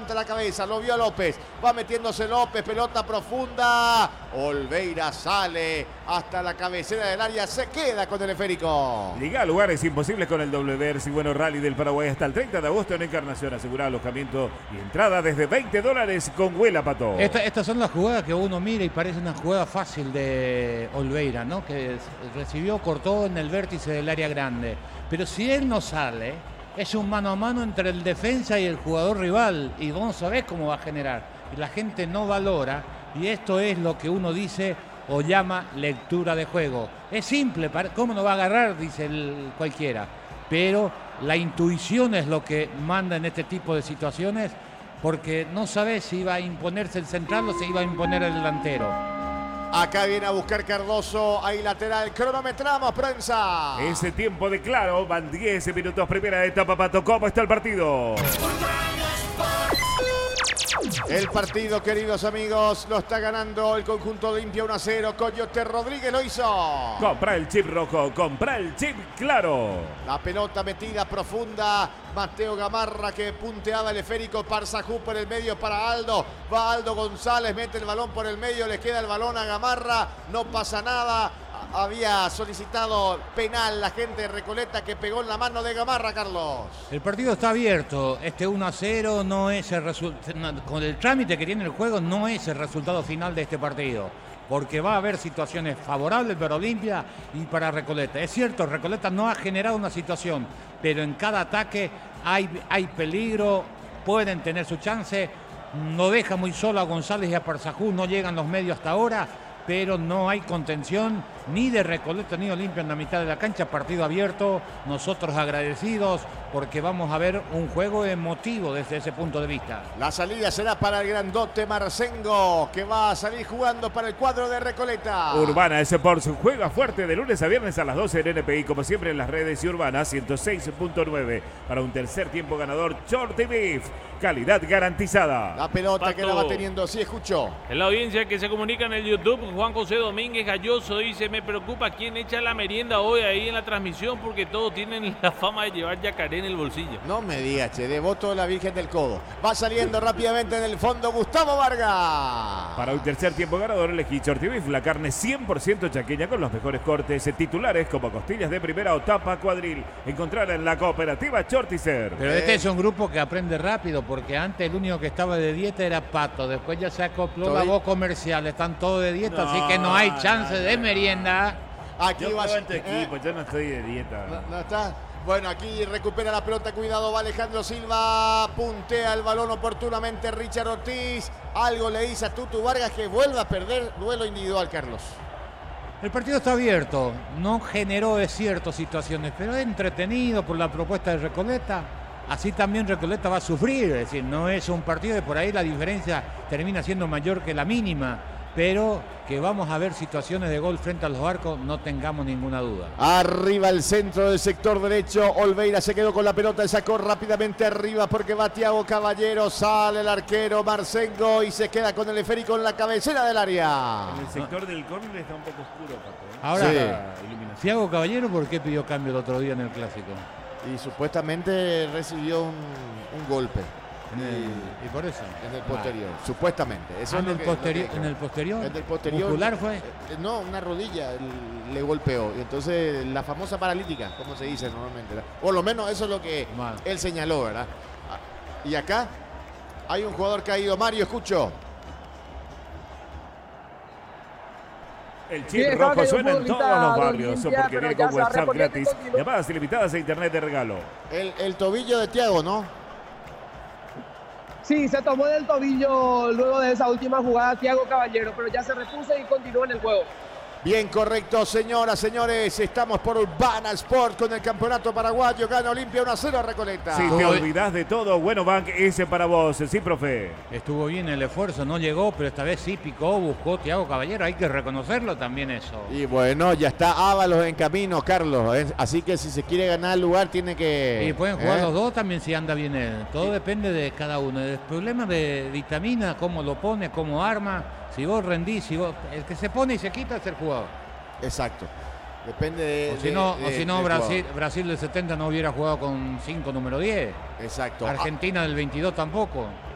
levanta la cabeza, lo vio a López, va metiéndose López, pelota profunda, Olveira sale hasta la cabecera del área, se queda con el esférico. Liga a lugares imposibles con el WRC Bueno Rally del Paraguay hasta el 30 de agosto en Encarnación. Asegura alojamiento y entrada desde $20 con Huela Pato. Estas son las jugadas que uno mira y parece una jugada fácil de Olveira, ¿no? Que recibió, cortó en el vértice del área grande. Pero si él no sale, es un mano a mano entre el defensa y el jugador rival. Y vos no sabés cómo va a generar. Y la gente no valora. Y esto es lo que uno dice o llama lectura de juego. Es simple, ¿cómo no va a agarrar? Dice cualquiera. Pero la intuición es lo que manda en este tipo de situaciones, porque no sabés si iba a imponerse el central o si iba a imponer el delantero. Acá viene a buscar Cardoso, ahí lateral, cronometramos, prensa. Ese tiempo de claro, van 10 minutos, primera etapa, Pato. ¿Cómo está el partido? El partido, queridos amigos, lo está ganando el conjunto de Olimpia 1-0. Coyote Rodríguez lo hizo. Compra el chip rojo, compra el chip claro. La pelota metida profunda. Mateo Gamarra que punteaba el esférico. Parsajú por el medio para Aldo. Va Aldo González, mete el balón por el medio. Le queda el balón a Gamarra. No pasa nada. Había solicitado penal la gente de Recoleta que pegó en la mano de Gamarra, Carlos. El partido está abierto. Este 1-0 no es el resultado. Con el trámite que tiene el juego, no es el resultado final de este partido. Porque va a haber situaciones favorables para Olimpia y para Recoleta. Es cierto, Recoleta no ha generado una situación, pero en cada ataque hay peligro, pueden tener su chance. No deja muy solo a González y a Parsajú, no llegan los medios hasta ahora, pero no hay contención ni de Recoleta ni de Olimpia en la mitad de la cancha. Partido abierto, nosotros agradecidos porque vamos a ver un juego emotivo desde ese punto de vista. La salida será para el grandote Marcengo, que va a salir jugando para el cuadro de Recoleta. Urbana Sports juega fuerte de lunes a viernes a las 12 en NPI, como siempre en las redes, y Urbana 106.9 para un tercer tiempo ganador. Shorty Beef, calidad garantizada. La pelota Pato, que la va teniendo, sí, escuchó. En la audiencia que se comunica en el YouTube, Juan José Domínguez Galloso dice: me preocupa quién echa la merienda hoy ahí en la transmisión, porque todos tienen la fama de llevar yacaré en el bolsillo. No me digas, che, devoto de la Virgen del Codo. Va saliendo rápidamente en el fondo Gustavo Vargas. Para un tercer tiempo ganador elegí Shorty Beef, la carne 100% chaqueña con los mejores cortes titulares como costillas de primera o tapa cuadril. Encontrarla en la cooperativa Shorticer. Pero este es un grupo que aprende rápido, porque antes el único que estaba de dieta era Pato, después ya se acopló la voz comercial, están todos de dieta, así que no hay chance de merienda. Aquí Yo va juego en tu equipo, yo no estoy de dieta. No está. Bueno, aquí recupera la pelota, cuidado, va Alejandro Silva, puntea el balón oportunamente Richard Ortiz. Algo le dice a Tutu Vargas que vuelva a perder duelo individual, Carlos. El partido está abierto, no generó, es cierto, situaciones, pero es entretenido por la propuesta de Recoleta. Así también Recoleta va a sufrir, es decir, no es un partido de por ahí la diferencia termina siendo mayor que la mínima, pero que vamos a ver situaciones de gol frente a los arcos, no tengamos ninguna duda. Arriba el centro del sector derecho, Olveira se quedó con la pelota, sacó rápidamente arriba porque va Thiago Caballero, sale el arquero Marcengo y se queda con el esférico en la cabecera del área. En el sector del córner está un poco oscuro, Pato. Ahora, Sí. Thiago Caballero, ¿por qué pidió cambio el otro día en el Clásico? Y supuestamente recibió un golpe. Y por eso. En el posterior, supuestamente. Eso es en, lo el que- posterior, lo que- en el posterior. En el posterior. ¿Muscular fue? No, una rodilla le golpeó. Y entonces la famosa paralítica, como se dice normalmente, ¿verdad? Por lo menos eso es lo que él señaló, ¿verdad? Y acá hay un jugador caído, Mario, escucho. El chip rojo suena en todos los barrios, porque viene con WhatsApp gratis, llamadas ilimitadas e internet de regalo. El tobillo de Thiago, ¿no? Sí, se tomó del tobillo luego de esa última jugada Thiago Caballero, pero ya se repuso y continúa en el juego. Bien, correcto, señoras, señores. Estamos por Urbana Sport con el campeonato paraguayo. Gana Olimpia 1-0 a Recoleta. Si te olvidás de todo, Bueno Bank, ese para vos. Sí, profe. Estuvo bien el esfuerzo, no llegó, pero esta vez sí picó, buscó Thiago Caballero. Hay que reconocerlo también eso. Y bueno, ya está Ábalos en camino, Carlos. Así que si se quiere ganar el lugar, tiene que... Y pueden jugar los dos también si anda bien él. Todo depende de cada uno. El problema de vitamina, cómo lo pone, cómo arma. Si vos rendís, el que se pone y se quita es el jugador. Exacto. Depende de... O si no, Brasil del 70 no hubiera jugado con 5 número 10. Exacto. Argentina del 22 tampoco.